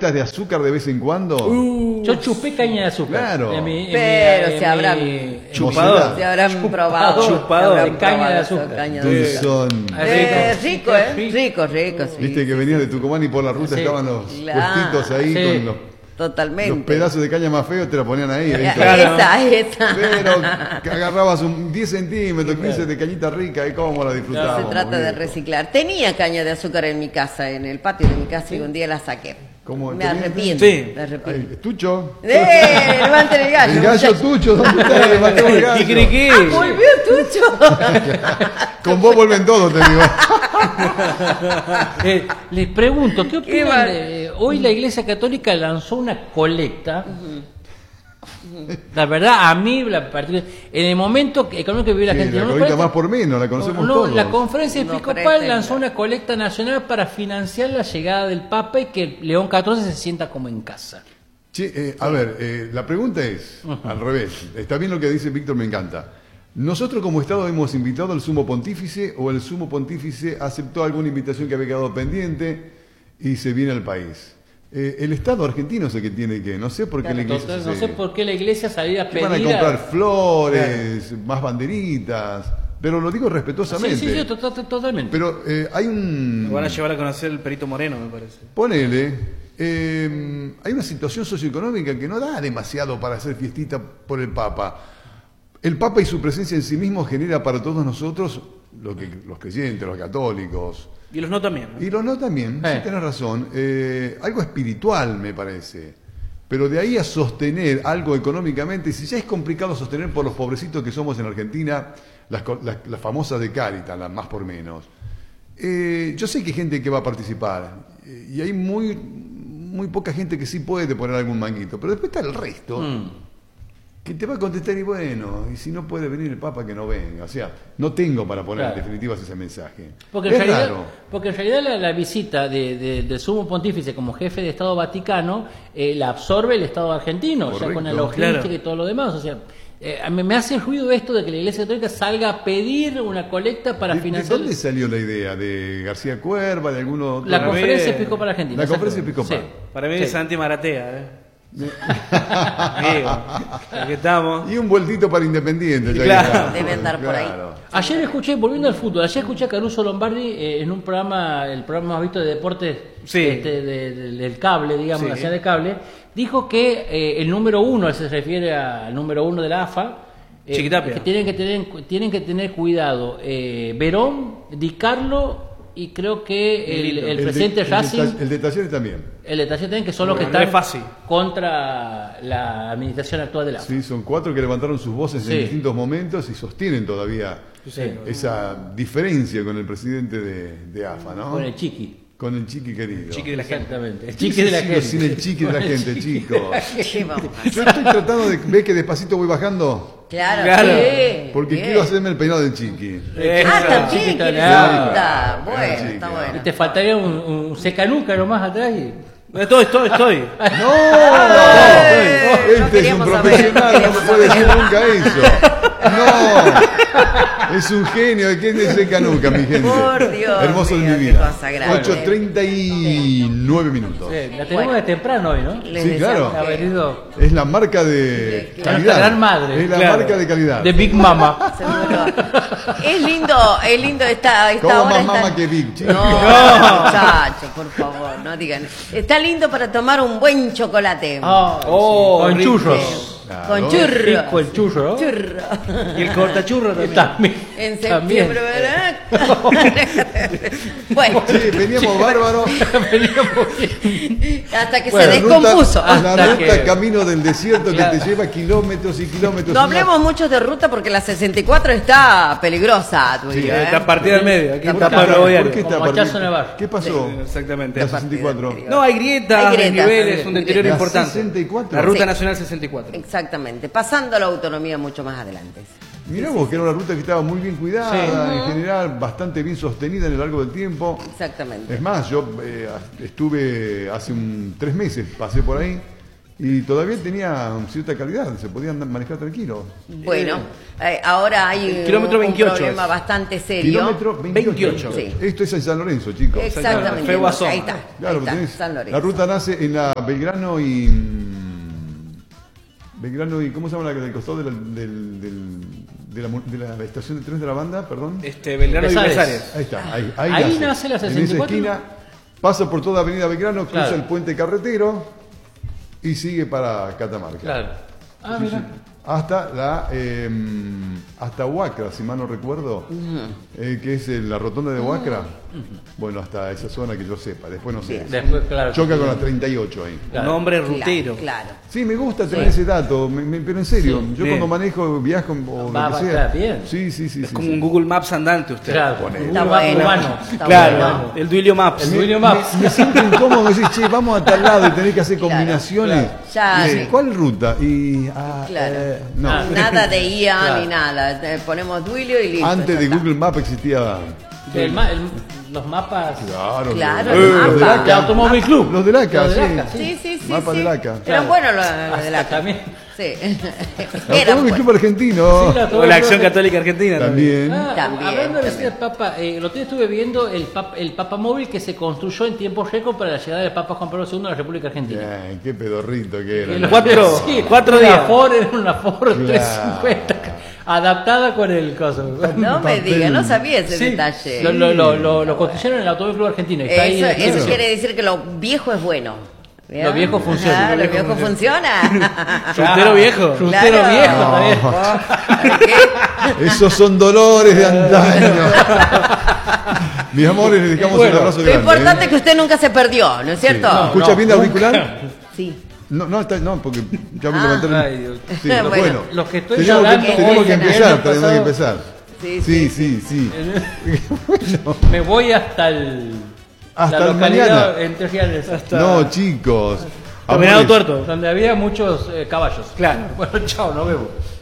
cañitas de azúcar de vez en cuando? Yo chupé caña de azúcar. Claro. Pero se habrán Chupador. Se habrán probado. Chupador se habrán de caña probado de eso, azúcar. caña de azúcar. Dulzón. Rico, rico, sí. Viste que venías de Tucumán y por la ruta Sí. estaban los Claro. puestitos ahí Sí. con los Totalmente. pedazos de caña más feos, te la ponían ahí. ¿viste? Esa. Pero que agarrabas un 10 centímetros, 15 de cañita rica y cómo la disfrutábamos. Se trata de viejo. reciclar. Tenía caña de azúcar en mi casa, en el patio de mi casa, y un día la saqué. ¿Cómo Me tenía? arrepiento. Sí. Me arrepiento. Ay, Tucho. Levanten el gallo. El gallo muchachos. Tucho, ¿dónde está? Le mató el gallo. Kikiriki. Volvió Tucho. Con vos vuelven todos, te digo. Les pregunto, ¿qué opinan? mal. Hoy la Iglesia Católica lanzó una colecta. La verdad, a mí, en el momento económico que vive la Sí, gente, la una colita colecta- más por menos, la conocemos No, todos. la conferencia No episcopal pretenda. lanzó una colecta nacional para financiar la llegada del Papa y que León XIV se sienta como en casa. Che, a ver, la pregunta es, al revés. Está bien lo que dice Víctor, me encanta. ¿Nosotros como Estado hemos invitado al Sumo Pontífice o el Sumo Pontífice aceptó alguna invitación que había quedado pendiente y se viene al país? El Estado argentino es el que tiene que, no sé por qué la Iglesia Total, no se- sé por qué la Iglesia salía a que pedir van a comprar flores, más banderitas, pero lo digo respetuosamente. Sí, totalmente. Pero hay un... Lo van a llevar a conocer el Perito Moreno, me parece. Ponele, hay una situación socioeconómica que no da demasiado para hacer fiestita por el Papa. El Papa y su presencia en sí mismo genera para todos nosotros, los creyentes, los católicos, Y los no también. ¿no? y los no también, sí tenés razón, algo espiritual me parece. Pero de ahí a sostener algo económicamente, si ya es complicado sostener por los pobrecitos que somos en Argentina, las famosas de Cáritas, las más por menos. Yo sé que hay gente que va a participar, y hay muy poca gente que sí puede poner algún manguito, pero después está el resto, que te va a contestar y bueno, y si no puede venir el Papa, que no venga. O sea, no tengo para poner Claro. en definitiva ese mensaje. Porque Es en realidad, raro. porque en realidad la visita del Sumo Pontífice como jefe de Estado Vaticano la absorbe el Estado argentino, o sea, con la Correcto. logística Claro. y todo lo demás. O sea, me hace ruido esto de que la Iglesia Católica salga a pedir una colecta para ¿De financiar dónde salió la idea? ¿De García Cuerva? ¿De alguno otro? la Para Conferencia mí, Episcopal Argentina? la Conferencia exacto. Episcopal. Sí. Para mí Sí. es Santi Maratea, Digo, aquí estamos. Y un vueltito para Independiente. ya Claro. que está. Debe andar por ahí. Claro. Ayer escuché, volviendo al fútbol, ayer escuché a Caruso Lombardi en un programa, el programa más visto de deportes Sí. del cable, digamos, Sí. la señal de cable, dijo que el número uno, él se refiere al número uno de la AFA, Chiquitapia. que tienen que tener cuidado Verón, Di Carlo y creo que el presidente Racing, El de Talleres también. el de Talleres también, que son los que Bueno, no están es fácil. contra la administración actual de la AFA. Sí, son 4 que levantaron sus voces Sí. en distintos momentos y sostienen todavía Sí. esa diferencia con el presidente de AFA, ¿no? Con el Chiqui. Con el chiqui querido. Chiqui de la gente. Exactamente. El ¿Qué Chiqui de la sigo gente. sin el chiqui de la Con el gente, chiqui. chicos? ¿Qué vamos a hacer? Yo estoy tratando de ver que despacito voy bajando Claro, Claro. sí, porque bien. quiero hacerme el peinado del chiqui. Ah, también, Chiqui qué italiano. linda. Chiqui, Bueno, chiqui, está ah. bueno. Te faltaría un secanuca nomás atrás y... Estoy. ¡No! no Este es un queríamos saber, profesional, no queríamos me puede saber. decir nunca eso. No, es un genio, ¿quién es seca nunca, mi gente? Por Dios Hermoso de mío, mi qué vida. cosa grande. 8:39 minutos. La tenemos de temprano hoy, ¿no? Les Sí, deseamos claro. Ha venido Es la marca de Sí, calidad. nuestra gran madre. Es la Claro. marca de calidad. de Big Mama. Seguro. Es lindo esta ¿Cómo hora. más mama está- que Big, chicos? No, muchachos, por favor, no digan. Está lindo para tomar un buen chocolate. Con rico. churros. Claro. Con churros. Rico el churro, ¿no? Churro. Y el cortachurro también. También. En También. septiembre, ¿verdad? Bueno, Sí, veníamos bárbaros. hasta que Bueno, se descompuso. La ruta que- camino del desierto Claro. que te lleva kilómetros y kilómetros. No hablemos mucho de ruta porque la 64 está peligrosa, tu Sí, vida, ¿eh? Está partida al medio. Aquí ¿Por está qué para Nuevo ¿Por Diario. qué está Como Machazo partida? Navarro. ¿Qué pasó? Sí, exactamente. La 64. No, hay grietas, Hay grietas. niveles, un deterioro La importante. 64. La Ruta Sí. Nacional 64. Exactamente, pasando la autonomía mucho más adelante. Mirá vos, que era una ruta que estaba muy bien cuidada, en general bastante bien sostenida en el largo del tiempo. Exactamente. Es más, yo estuve hace 3 meses, pasé por ahí y todavía tenía cierta calidad, se podían manejar tranquilo. Bueno, ahora hay kilómetro 28 un problema es. bastante serio. Kilómetro 28. Sí. Esto es en San Lorenzo, chicos. Exactamente. Fue Guasón. Ahí está. Claro, ahí que está, tenés- San Lorenzo. la ruta nace en la Belgrano y ¿cómo se llama la del costado de la estación de trenes de la banda? Perdón. Belgrano y Pesares. Pesares. Ahí está, Ahí nace la En esa 64. esquina, pasa por toda Avenida Belgrano, cruza Claro. el puente carretero y sigue para Catamarca. Claro. Ah, mira. Hasta Huacra, si mal no recuerdo, que es la rotonda de Huacra. Bueno, hasta esa zona que yo sepa, después no sé. Bien. Después, claro. Choca con la 38 ahí. Claro. Un hombre Claro, rutero. claro. Sí, me gusta tener ese dato, pero en serio, Sí. yo Bien. cuando manejo, viajo o Va, lo que va, sea. bien. Sí, sí, sí. Es sí, como sí. un Google Maps andante usted. Claro. Ponele. Está Un bueno. humano. Está Claro, bueno. el Duilio Maps. El Duilio Maps. Me siento incómodo decir, che, vamos a tal lado y tenés que hacer Claro, combinaciones. claro. Ya, Sí. sí. ¿Cuál ruta? Claro. No. Ah, Nada de IA Claro. ni nada. Ponemos Duilio y listo. Antes ya de está. Google Maps existía. Los mapas. Claro, Claro, los el de mapa. Laca. De Automóvil Club. Los de Laca, Los de sí. Laca, Sí, sí, sí. Mapa sí. de Laca. Eran Claro. buenos los de Laca. También. Sí. Automóvil Eran Club buenos. Argentino. Sí, O la Acción Católica Argentina También. También, Hablando de también. el Papa, el otro día estuve viendo el Papa móvil que se construyó en tiempo récord para la llegada del Papa Juan Pablo II a la República Argentina. Bien, qué pedorrito que Que era. lo- Cuatro una días. Ford, era una Ford Claro. 350 adaptada con el coso. No me Papel. diga, no sabía ese Sí, detalle. lo construyeron en el Automóvil Club Argentino. y está ahí Eso descrito. quiere decir que lo viejo es bueno. ¿Vio? Lo viejo funciona. Ah, lo viejo funciona. Frutero viejo. Frutero Claro. viejo No. también. ¿Qué? Esos son dolores de antaño. Mis amores, les dejamos Bueno, un abrazo Lo grande. importante es que usted nunca se perdió, ¿no es cierto? ¿Me escucha No, bien de nunca. auricular? Sí. No, porque ya me Ah. levantaron. Ay, Dios. Sí, Bueno, bueno, los que estoy tenemos hablando tenemos hoy que en el empezar, año tenemos que pasado. empezar. Sí, Sí. Me voy hasta el. Hasta la el localidad mañana. Entre Riales, No, chicos. Caminado Amores, tuerto. donde había muchos caballos. Claro. Bueno, chao, nos vemos.